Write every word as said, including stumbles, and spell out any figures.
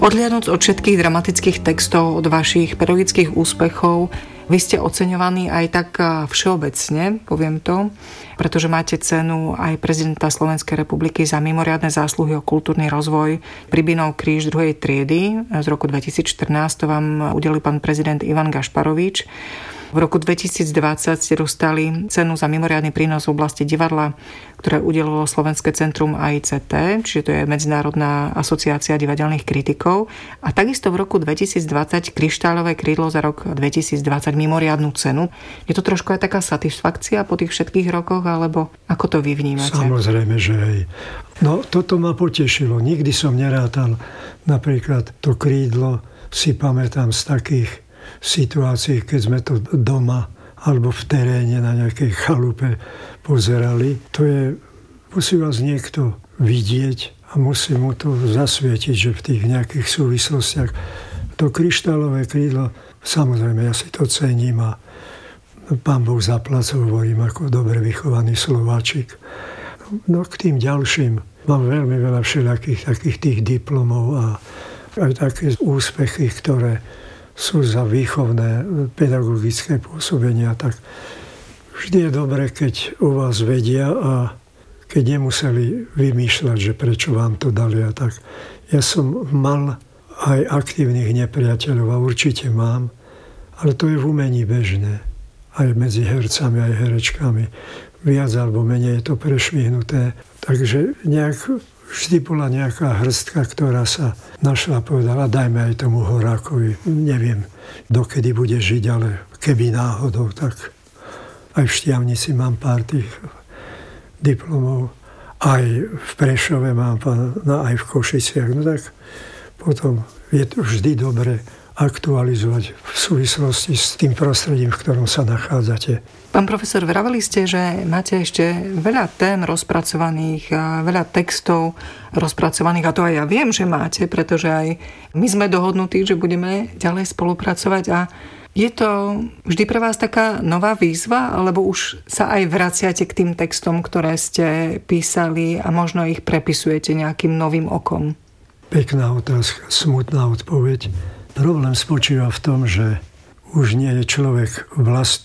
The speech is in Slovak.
Odhliadnúc od všetkých dramatických textov, od vašich pedagogických úspechov, vy ste oceňovaní aj tak všeobecne, poviem to, pretože máte cenu aj prezidenta Slovenskej republiky za mimoriadne zásluhy o kultúrny rozvoj Pribinov kríž druhej triedy z roku dvetisícštrnásť. To vám udelil pán prezident Ivan Gašparovič. V roku dvetisícdvadsať ste dostali cenu za mimoriadny prínos v oblasti divadla, ktoré udelilo Slovenské centrum á í cé té, čiže to je Medzinárodná asociácia divadelných kritikov. A takisto v roku dvetisícdvadsať Kryštálové krídlo za rok dvetisícdvadsať mimoriadnu cenu. Je to trošku aj taká satisfakcia po tých všetkých rokoch, alebo ako to vy vnímate? Samozrejme, že hej. No, toto ma potešilo. Nikdy som nerátal napríklad to krídlo, si pamätám z takých situácií, keď sme to doma alebo v teréne na nejakej chalupe pozerali. To je, musí vás niekto vidieť a musí mu to zasvietiť, že v tých nejakých súvislostiach. To kryštálové krídlo, samozrejme, ja si to cením a pán Boh zaplať, hovorím ako dobre vychovaný Slováčik. No k tým ďalším mám veľmi veľa všelijakých takých tých diplomov a aj také úspechy, ktoré sú za výchovné pedagogické pôsobenia, tak vždy je dobre, keď o vás vedia a keď nemuseli vymýšľať, že prečo vám to dali. A tak ja som mal aj aktívnych nepriateľov a určite mám, ale to je v umení bežné. Aj medzi hercami, aj herečkami. Viac alebo menej je to prešvihnuté. Takže nejak vždy bola nejaká hrstka, ktorá sa našla a povedala, dajme aj tomu Horákovi. Neviem, dokedy bude žiť, ale keby náhodou, tak aj v Štiavnici mám pár tých diplomov. Aj v Prešove mám, no aj v Košiciach. No tak potom je to vždy dobre aktualizovať v súvislosti s tým prostredím, v ktorom sa nachádzate. Pán profesor, vraveli ste, že máte ešte veľa tém rozpracovaných, veľa textov rozpracovaných, a to aj ja viem, že máte, pretože aj my sme dohodnutí, že budeme ďalej spolupracovať. A je to vždy pre vás taká nová výzva, alebo už sa aj vraciate k tým textom, ktoré ste písali a možno ich prepisujete nejakým novým okom? Pekná otázka, smutná odpoveď. Problém spočíva v tom, že už nie je človek vlastný